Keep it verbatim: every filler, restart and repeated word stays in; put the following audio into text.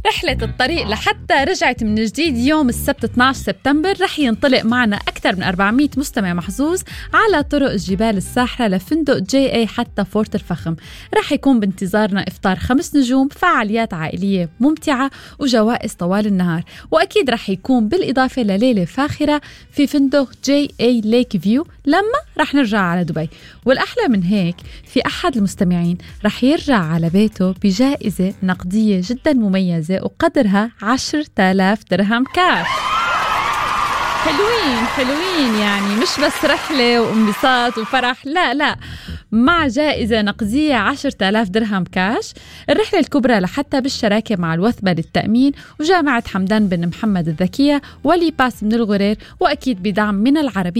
رحلة الطريق لحتى رجعت من جديد يوم السبت اثني عشر سبتمبر. رح ينطلق معنا أكثر من أربعمية مستمع محظوظ على طرق الجبال الساحرة لفندق جي اي حتى فورت الفخم. رح يكون بانتظارنا إفطار خمس نجوم، فعاليات عائلية ممتعة وجوائز طوال النهار، وأكيد رح يكون بالإضافة لليلة فاخرة في فندق جي اي ليك فيو لما رح نرجع على دبي. والأحلى من هيك في أحد المستمعين رح يرجع على بيته بجائزة نقدية جدا مميزة وقدرها عشرة آلاف درهم كاش. حلوين حلوين، يعني مش بس رحلة وانبساط وفرح، لا لا، مع جائزة نقدية عشرة آلاف درهم كاش. الرحلة الكبرى لحتى بالشراكة مع الوثبة للتأمين وجامعة حمدان بن محمد الذكية ولي باس من الغرير، وأكيد بدعم من العربية